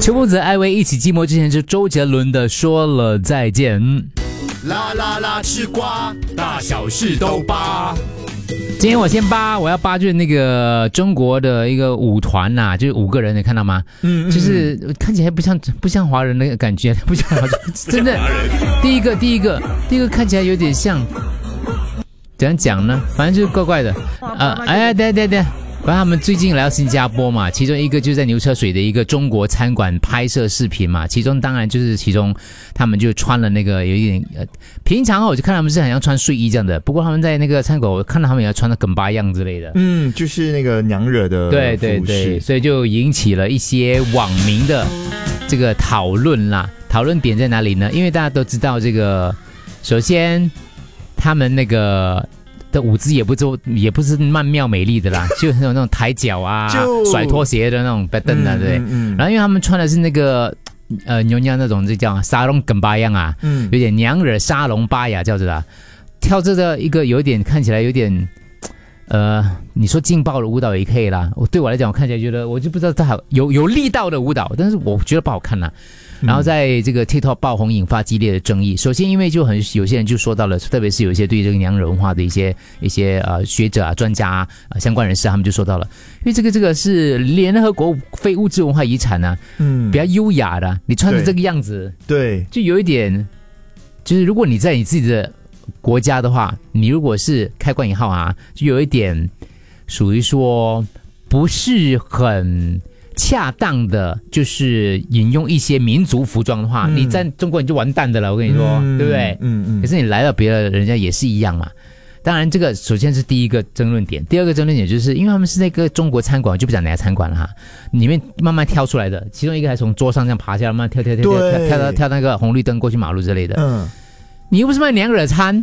邱梦泽、艾薇一起寂寞之前，就周杰伦的说了再见。 啦啦啦，吃瓜，大小事都扒。 今天我先扒，我要扒就是那个中国的一个舞团呐、就是5个人，你看到吗？就是看起来不像华人的感觉，不像华人，真的。第一个看起来有点像，怎样讲呢？反正就是怪怪的。对。反正他们最近来到新加坡嘛，其中一个就是在牛车水的一个中国餐馆拍摄视频嘛，其中他们就穿了那个有一点平常我就看他们是很像穿睡衣这样的，不过他们在那个餐馆我看到他们也要穿的梗巴样之类的， 就是那个娘惹的服饰， 所以就引起了一些网民的这个讨论啦。讨论点在哪里呢？因为大家都知道这个，首先他们那个的舞姿也不是曼妙美丽的啦，就是那种抬脚啊、甩拖鞋的那种摆凳啊，对。然后因为他们穿的是那个牛娘那种，这叫沙龙梗巴样啊，有点娘惹沙龙巴雅叫着啦，跳这个一个有点看起来有点你说劲爆的舞蹈也可以啦。对我来讲，我看起来觉得我就不知道它有力道的舞蹈，但是我觉得不好看啦。然后在这个 TikTok 爆红，引发激烈的争议。首先，因为就有些人就说到了，特别是有一些对这个娘惹文化的一些学者啊、专家啊、相关人士，他们就说到了，因为这个是联合国非物质文化遗产啊，比较优雅的，你穿成这个样子， 对， 就有一点，就是如果你在你自己的国家的话，你如果是开关引号啊，就有一点属于说不是很恰当的，就是引用一些民族服装的话，你在中国你就完蛋的了，我跟你说，对不对？可是你来到别的人家也是一样嘛。当然，这个首先是第一个争论点，第二个争论点就是因为他们是那个中国餐馆，就不讲哪家餐馆了哈，里面慢慢挑出来的，其中一个还从桌上这样爬下来，慢慢跳那个红绿灯过去马路之类的。你又不是卖娘惹餐，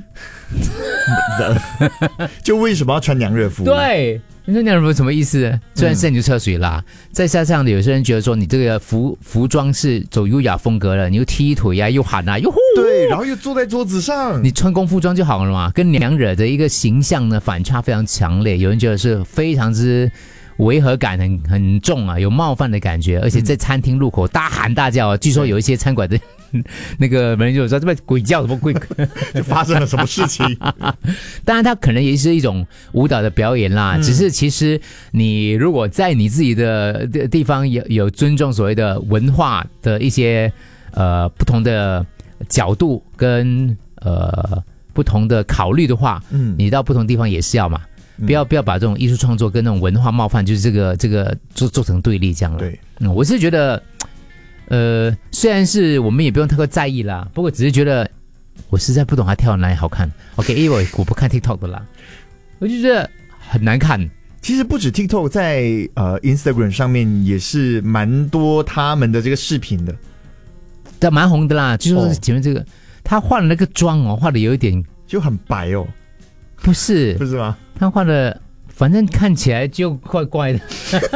就为什么要穿娘惹服？ 对。你说娘惹服什么意思？虽然是牛车水啦，在下这样的有些人觉得说你这个服装是走优雅风格了，你又踢腿啊，又喊啊，哟呼， 对，然后又坐在桌子上， 你穿功夫装就好了嘛。跟娘惹的一个形象呢反差非常强烈，有人觉得是非常之违和感很重啊，有冒犯的感觉，而且在餐厅入口大喊大叫啊，据说有一些餐馆的那个人就说这边鬼叫什么鬼， 就发生了什么事情。 当然它可能也是一种舞蹈的表演啦，只是其实你如果在你自己的地方有尊重所谓的文化的一些不同的角度跟不同的考虑的话，你到不同地方也是要嘛，不要把这种艺术创作跟那种文化冒犯，就是这个做成对立这样了。 对， 我是觉得虽然是我们也不用太过在意啦，不过只是觉得我实在不懂他跳的哪里好看。OK， 因为我不看 TikTok 的啦，我就觉得很难看。 其实不止 TikTok， 在Instagram 上面也是蛮多他们的这个视频的， 但蛮红的啦。就说前面这个，他画的那个妆画的有一点就很白哦， 不是吗？他画的。反正看起来就怪怪的，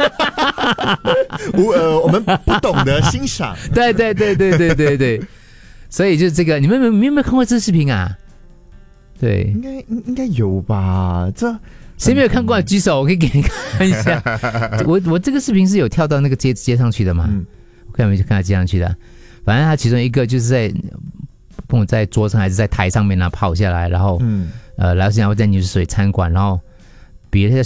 我们不懂得欣赏。 对，所以就这个，你们有没有看过这视频啊？对， 应该有吧？这谁没有看过？举手，我可以给你看一下。我这个视频是有跳到那个接上去的嘛？我看有没有看到接上去的。反正他其中一个就是在桌上还是在台上面跑下来，然后来到新加坡在牛水餐馆，然后比如